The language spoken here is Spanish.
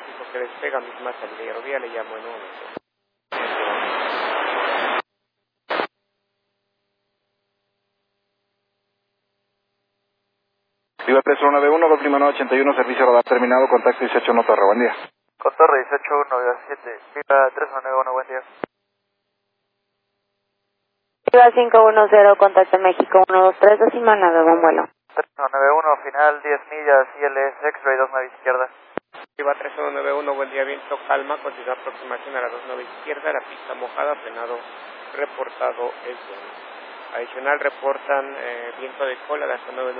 tráfico que despega, misma salida hidrovía, le llamo en un momento. Viva 3191, Golf Lima 981, servicio radar terminado, contacto 18 no Torre, buen día. Cotorre 181-7, Viva 3191, buen día. Viva 510, contacto México 123, décima 9, buen vuelo. 3191, final 10 millas, ILS X-Ray 29 izquierda. Viva 3191, buen día, viento calma, continúa aproximación a la 29 izquierda, la pista mojada, frenado reportado es bueno. Adicional reportan viento de cola de hasta 9